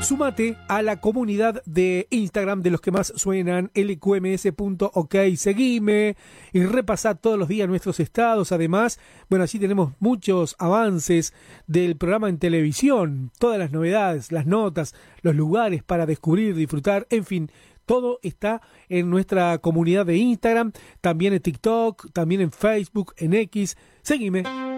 Sumate a la comunidad de Instagram de los que más suenan, lqms.ok. Seguime y repasá todos los días nuestros estados. Además, bueno, así tenemos muchos avances del programa en televisión, todas las novedades, las notas, los lugares para descubrir, disfrutar, en fin. Todo está en nuestra comunidad de Instagram, también en TikTok, también en Facebook, en X. Seguime.